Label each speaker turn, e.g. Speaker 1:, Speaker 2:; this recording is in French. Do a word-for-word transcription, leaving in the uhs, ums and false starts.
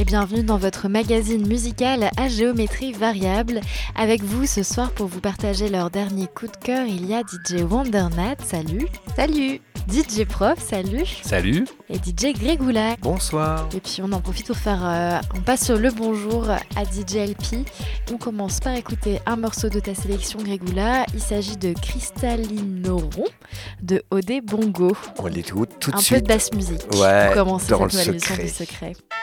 Speaker 1: bienvenue dans votre magazine musical à géométrie variable. Avec vous ce soir pour vous partager leur dernier coup de cœur, il y a D J Wondernat, salut.
Speaker 2: Salut.
Speaker 1: D J Prof, salut.
Speaker 3: Salut.
Speaker 1: Et D J Grégoula.
Speaker 3: Bonsoir.
Speaker 1: Et puis on en profite pour faire, euh, on passe sur le bonjour à D J L P. On commence par écouter un morceau de ta sélection Grégoula. Il s'agit de Cristallinoron de O D Bongo.
Speaker 3: On l'écoute tout de
Speaker 1: un
Speaker 3: suite.
Speaker 1: Un peu de basse musique
Speaker 3: ouais,
Speaker 1: pour commencer
Speaker 3: dans
Speaker 1: cette
Speaker 3: le
Speaker 1: nouvelle émission
Speaker 3: secret.
Speaker 1: du secret.